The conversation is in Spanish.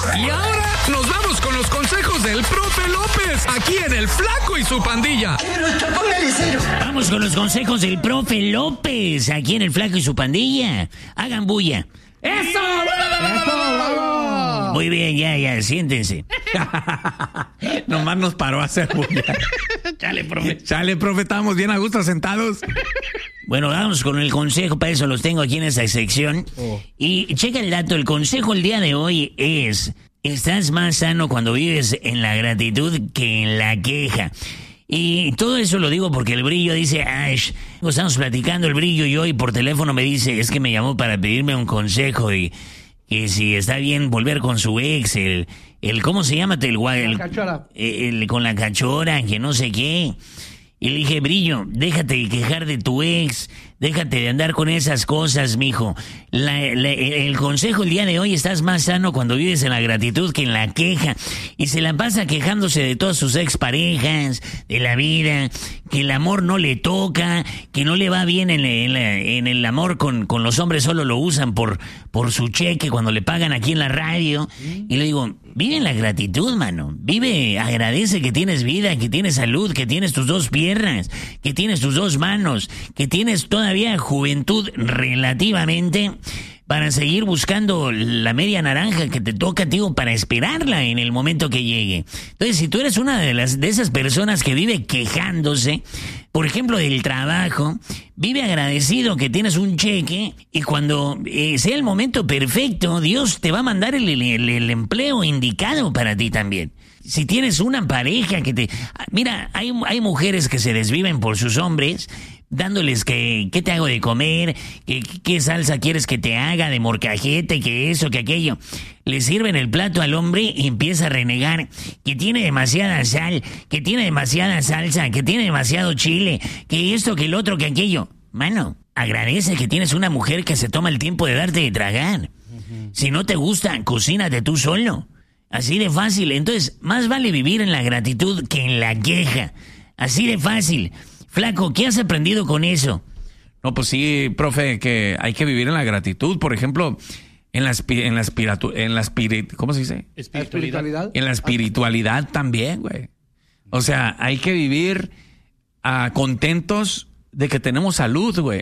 Y ahora nos vamos con los consejos del profe López, aquí en El Flaco y su Pandilla. Vamos con los consejos del profe López, aquí en El Flaco y su Pandilla. Hagan bulla. ¡Eso! Muy bien, ya, siéntense. Nomás nos paró a hacer bulla. Chale, profe, estábamos bien a gusto sentados. Bueno, vamos con el consejo, para eso los tengo aquí en esta sección. Y checa el dato, el consejo el día de hoy es: estás más sano cuando vives en la gratitud que en la queja. Y todo eso lo digo porque el Brillo dice, estamos platicando el Brillo y hoy por teléfono me dice, es que me llamó para pedirme un consejo y que si está bien volver con su ex, el ¿cómo se llama? Con la cachora, que no sé qué. Y le dije, Brillo, déjate de quejar de tu ex, déjate de andar con esas cosas, mijo. El consejo el día de hoy: estás más sano cuando vives en la gratitud que en la queja. Y se la pasa quejándose de todas sus exparejas, de la vida, que el amor no le toca, que no le va bien en el amor con los hombres, solo lo usan por su cheque cuando le pagan aquí en la radio. Y le digo, vive en la gratitud, mano. Vive, agradece que tienes vida, que tienes salud, que tienes tus dos piernas, que tienes tus dos manos, que tienes todavía juventud relativamente para seguir buscando la media naranja que te toca, tío, para esperarla en el momento que llegue. Entonces, si tú eres una de esas personas que vive quejándose, por ejemplo, del trabajo, vive agradecido que tienes un cheque y cuando sea el momento perfecto, Dios te va a mandar el empleo indicado para ti también. Si tienes una pareja que te... Mira, hay mujeres que se desviven por sus hombres, dándoles qué te hago de comer, qué salsa quieres que te haga de morcajete, que eso, que aquello. Le sirven el plato al hombre y empieza a renegar que tiene demasiada sal, que tiene demasiada salsa, que tiene demasiado chile, que esto, que el otro, que aquello. Mano, agradece que tienes una mujer que se toma el tiempo de darte de tragar. Si no te gusta, cocínate tú solo. Así de fácil. Entonces, más vale vivir en la gratitud que en la queja. Así de fácil. Flaco, ¿qué has aprendido con eso? No, pues sí, profe, que hay que vivir en la gratitud. Por ejemplo, ¿cómo se dice? Espiritualidad. En la espiritualidad también, güey. O sea, hay que vivir contentos de que tenemos salud, güey.